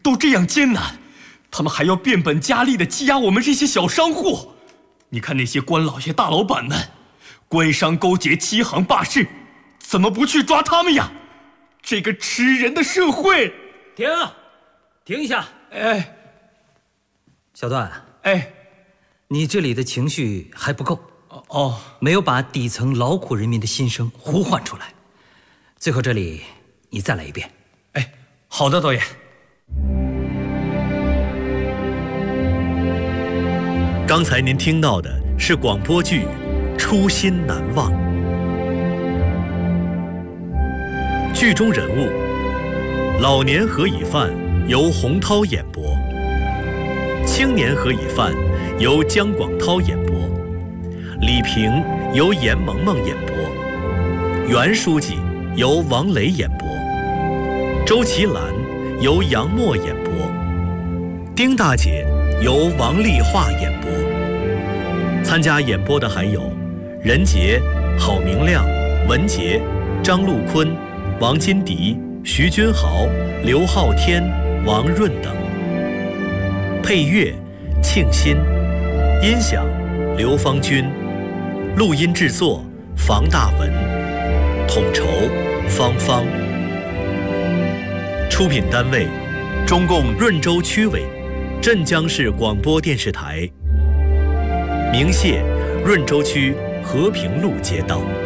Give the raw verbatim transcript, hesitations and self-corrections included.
都这样艰难，他们还要变本加厉地欺压我们这些小商户。你看那些官老爷大老板们，官商勾结，欺行霸市，怎么不去抓他们呀？这个吃人的社会！ 停，停一下！ 哎， 小段， 哎， 你这里的情绪还不够哦， 没有把底层劳苦人民的心声呼唤出来。最后这里你再来一遍。 哎，好的，导演。 刚才您听到的是广播剧《初心难忘》，剧中人物老年何以范由洪涛演播，青年何以范由姜广涛演播，李平由严萌萌演播，袁书记由王雷演播，周其兰由杨默演播，丁大姐由王丽华演播。参加演播的还有任杰、郝明亮、文杰、张陆坤、王金迪、徐君豪、刘昊天、王润等。配乐庆新，音响刘芳军，录音制作房大文，统筹芳芳。出品单位中共润州区委、镇江市广播电视台。鸣谢润州区和平路街道。